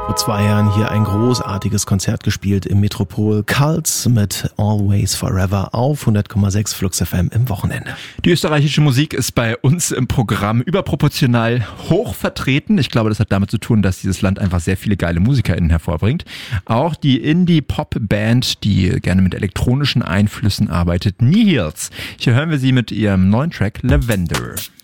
Vor 2 Jahren hier ein großartiges Konzert gespielt im Metropol. Cults mit Always Forever auf 100,6 Flux FM im Wochenende. Die österreichische Musik ist bei uns im Programm überproportional hoch vertreten. Ich glaube, das hat damit zu tun, dass dieses Land einfach sehr viele geile MusikerInnen hervorbringt. Auch die Indie-Pop-Band, die gerne mit elektronischen Einflüssen arbeitet, Nihils. Hier hören wir sie mit ihrem neuen Track Lavender.